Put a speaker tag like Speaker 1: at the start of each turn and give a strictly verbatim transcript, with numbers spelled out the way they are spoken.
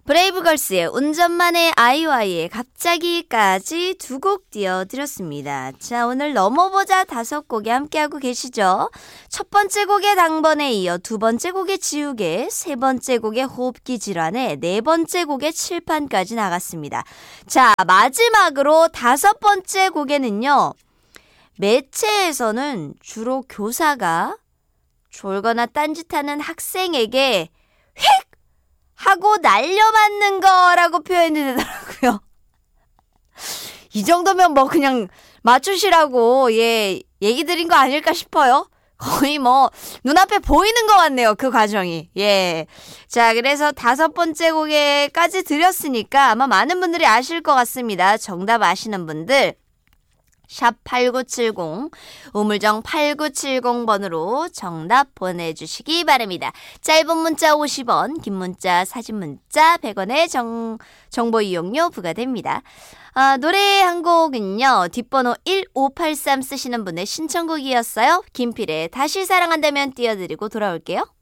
Speaker 1: 브레이브걸스의 운전만의 아이와이의 갑자기까지 두 곡 띄워드렸습니다. 자, 오늘 넘어보자 다섯 곡에 함께하고 계시죠? 첫 번째 곡의 당번에 이어 두 번째 곡의 지우개, 세 번째 곡의 호흡기 질환에 네 번째 곡의 칠판까지 나갔습니다. 자, 마지막으로 다섯 번째 곡에는요. 매체에서는 주로 교사가 졸거나 딴짓하는 학생에게 휙! 하고 날려맞는 거라고 표현이 되더라고요. 이 정도면 뭐 그냥 맞추시라고 예 얘기 드린 거 아닐까 싶어요. 거의 뭐 눈앞에 보이는 것 같네요. 그 과정이. 예. 자, 그래서 다섯 번째 곡에까지 드렸으니까 아마 많은 분들이 아실 것 같습니다. 정답 아시는 분들 샵 팔구칠공 우물정 팔구칠공 번으로 정답 보내주시기 바랍니다. 짧은 문자 오십 원, 긴 문자 사진 문자 백 원의 정, 정보 이용료 부과됩니다. 아, 노래 한 곡은요. 뒷번호 일오팔삼 쓰시는 분의 신청곡이었어요. 김필의 다시 사랑한다면 띄워드리고 돌아올게요.